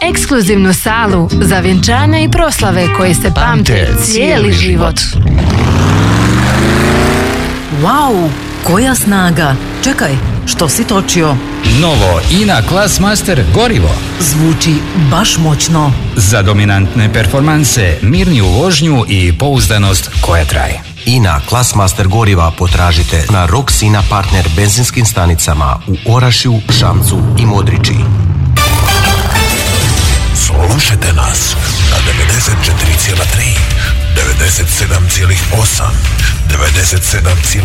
Ekskluzivnu salu za vjenčanja i proslave koje se pamte cijeli život. Wow, koja snaga! Čekaj, što si točio? Novo INA Classmaster gorivo. Zvuči baš moćno. Za dominantne performanse, mirniju vožnju i pouzdanost koja traje. INA Classmaster goriva potražite na Roxina partner benzinskim stanicama u Orašju, Šamcu i Modriči. Slušajte nas na 94,3, 97,8, 97,9.